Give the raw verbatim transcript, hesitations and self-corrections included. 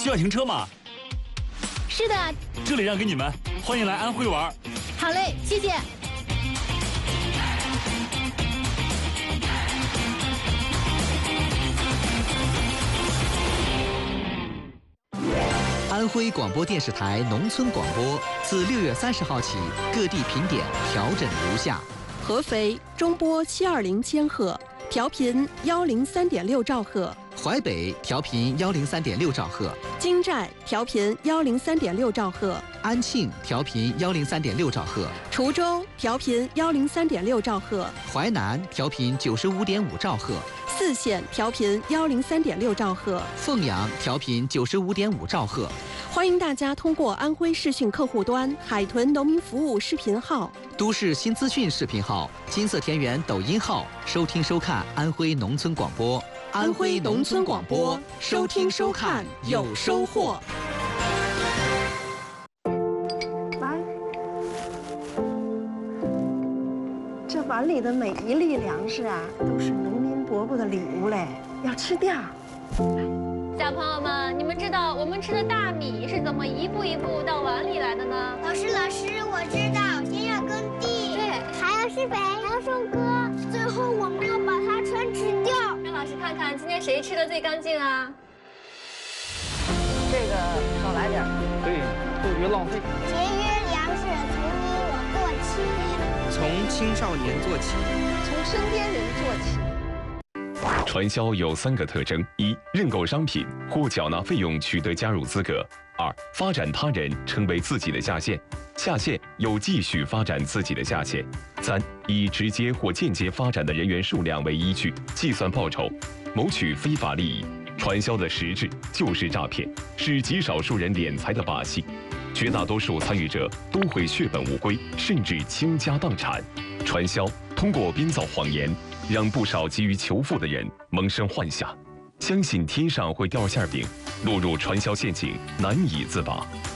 需要停车吗？ 是的， 这里让给你们，欢迎来安徽玩。 好嘞，谢谢。 安徽广播电视台农村广播自六月三十号起，各地频点调整如下： 合肥中波七二零千赫，调频幺零三点六兆赫； 淮北调频幺零三点六兆赫； 金寨调频幺零三点六兆赫； 安庆调频幺零三点六兆赫； 滁州调频幺零三点六兆赫； 淮南调频九十五点五兆赫； 泗县调频幺零三点六兆赫； 凤阳调频九十五点五兆赫。 欢迎大家通过安徽视讯客户端、海豚农民服务视频号、 都市新资讯视频号、金色田园抖音号收听收看安徽农村广播。 安徽农村广播，收听收看有收获。 来，这碗里的每一粒粮食啊，都是农民伯伯的礼物嘞，要吃掉。 小朋友们，你们知道我们吃的大米是怎么一步一步到碗里来的呢？ 老师，老师，我知道，先要耕地， 对， 还要施肥，还要收割，最后我们要把它全吃掉。 让老师看看今天谁吃的最干净啊？ 这个少来点， 对，不别浪费。 节约粮食从你我做起， 从青少年做起， 从身边人做起。 传销有三个特征：一、认购商品或缴纳费用取得加入资格；二、发展他人成为自己的下线，下线又继续发展自己的下线；三、以直接或间接发展的人员数量为依据计算报酬，谋取非法利益。传销的实质就是诈骗，是极少数人敛财的把戏，绝大多数参与者都会血本无归，甚至倾家荡产。传销通过编造谎言，让不少急于求富的人萌生幻想，相信天上会掉馅饼，落入传销陷阱难以自拔。